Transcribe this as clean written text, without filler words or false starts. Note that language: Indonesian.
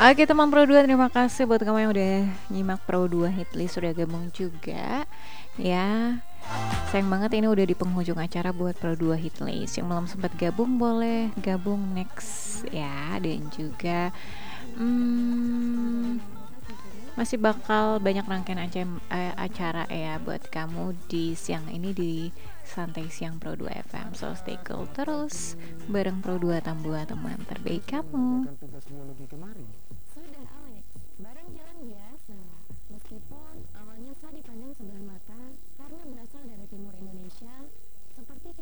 Oke teman Pro 2, terima kasih buat kamu yang udah nyimak Pro 2 Hitlist, sudah gabung juga ya. Sayang banget ini udah di penghujung acara buat Pro 2 Hitlist. Yang belum sempat gabung boleh gabung next ya. Dan juga masih bakal banyak rangkaian acara ya buat kamu di siang ini di Santai Siang Pro 2 FM. So stay cool terus bareng Pro 2 Tambua teman terbaik kamu. Sudah Alex, barang jalan biasa. Meskipun awalnya saya dipandang sebelah mata karena berasal dari timur Indonesia, seperti